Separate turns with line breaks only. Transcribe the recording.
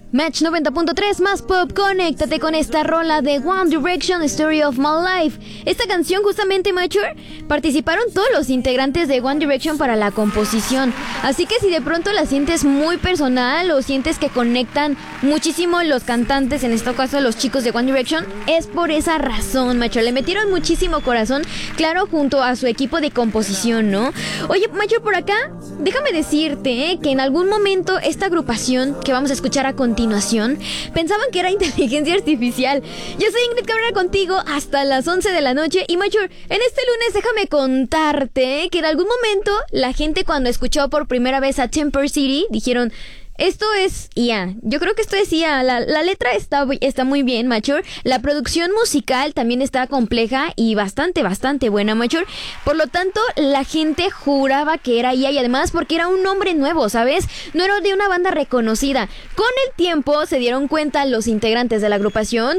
Match 90.3 más pop, conéctate con esta rola de One Direction, Story of My Life. Esta canción justamente, Mature, participaron todos los integrantes de One Direction para la composición. Así que si de pronto la sientes muy personal o sientes que conectan muchísimo los cantantes, en este caso los chicos de One Direction, es por esa razón, Mature. Le metieron muchísimo corazón, claro, junto a su equipo de composición, ¿no? Oye, Mature, por acá, déjame decirte que en algún momento esta agrupación que vamos a escuchar a continuación pensaban que era inteligencia artificial. Yo soy Ingrid Cabrera contigo hasta las 11 de la noche. Y Mature, en este lunes déjame contarte que en algún momento la gente, cuando escuchó por primera vez a Temper City, dijeron: esto es IA. Yo creo que esto es IA. La letra está muy bien, Mature. La producción musical también está compleja y bastante buena, Mature. Por lo tanto, la gente juraba que era IA, y además porque era un nombre nuevo, ¿sabes? No era de una banda reconocida. Con el tiempo se dieron cuenta los integrantes de la agrupación